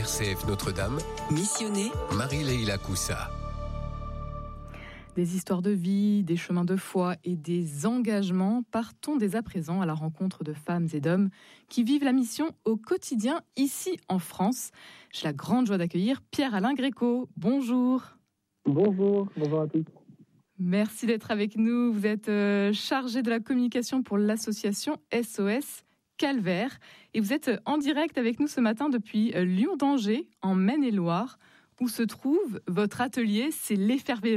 RCF Notre-Dame, Missionné, Marie-Leila Coussa. Des histoires de vie, des chemins de foi et des engagements. Partons dès à présent à la rencontre de femmes et d'hommes qui vivent la mission au quotidien ici en France. J'ai la grande joie d'accueillir Pierre-Alain Gréco. Bonjour. Bonjour à tous. Merci d'être avec nous. Vous êtes chargé de la communication pour l'association SOS Calvaire et vous êtes en direct avec nous ce matin depuis Lyon d'Angers en Maine-et-Loire où se trouve votre atelier. C'est l'effervescence